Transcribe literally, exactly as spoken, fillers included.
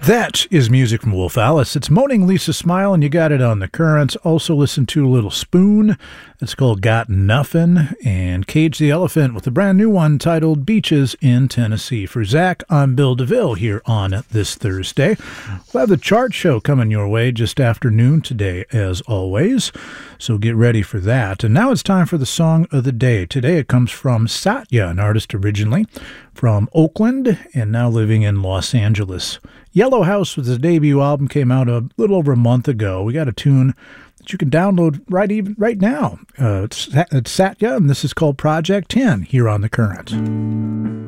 That is music from Wolf Alice. It's Moaning Lisa Smile, and you got it on the Currents. Also listen to Little Spoon. It's called Got Nuffin'. And Cage the Elephant with a brand new one titled Beaches in Tennessee. For Zach, I'm Bill DeVille here on this Thursday. We'll have the chart show coming your way just after noon today, as always. So get ready for that. And now it's time for the song of the day. Today it comes from Satya, an artist originally from Oakland and now living in Los Angeles. Yellow House was his debut album, came out a little over a month ago. We got a tune that you can download right even right now. Uh, it's, it's Satya, and this is called Project ten here on The Current.